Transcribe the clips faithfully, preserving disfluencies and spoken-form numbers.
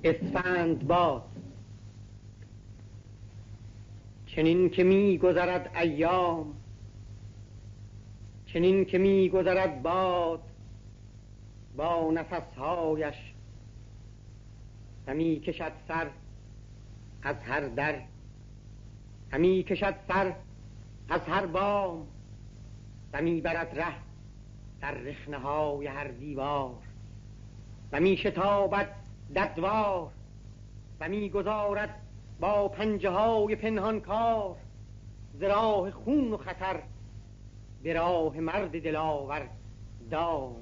اسفند باد. چنین که می گذرد ایام، چنین که می گذرد باد با نفسهایش، همی کشد سر از هر در، همی کشد سر از هر بام، و می برد ره در رخنه های هر دیوار، و می شتابد در دوار، و می گذارد با پنجه های پنهان کار، ز راه خون و خطر به راه مرد دلاور دام.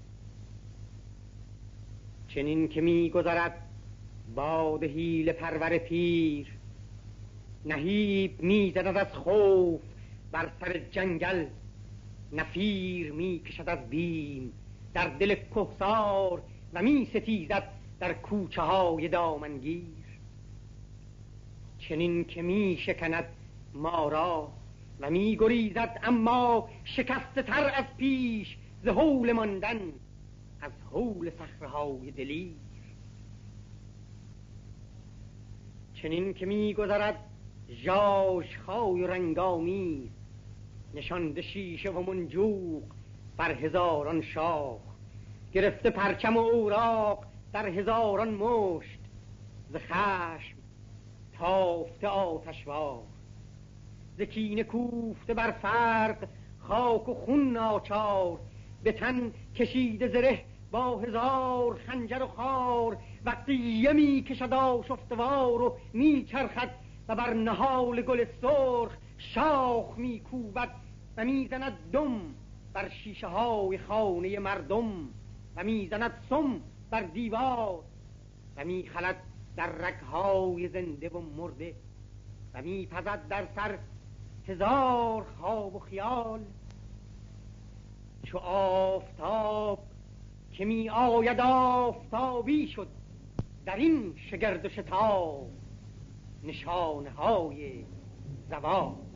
چنین که می گذرد باد حیله پرور پیر، نهیب می زند از خوف بر سر جنگل، نفیر می کشد از بیم در دل کهسار، و می ستیزد در کوچه های دامنگیر. چنین که می شکند ما را و می گریزد، اما شکسته تر از پیش ز هول ماندن از هول صخره‌های دلیر. چنین که می گذرد ژاژخای و رنگامیز، نشانده شیشه و منجوق بر هزاران شاخ، گرفته پرچم و اوراق در هزاران مشت، ز خشم تافته آتشوار، ز کینه کوفته بر فرق خاک و خون ناچار، به تن کشیده زره با هزار خنجر و خار، وقتی می کشد آشفتوار و می چرخد و بر نهال گل سرخ شاخ می کوبد، و می زند دم بر شیشه های خانه مردم، و می زند سم بر دیوار، و می خلد در رگهای زنده و مرده، و می پزد در سر هزار خواب و خیال. چو آفتاب که می آید آفتابی شد، در این شگرد و شتاب نشانه های زوال.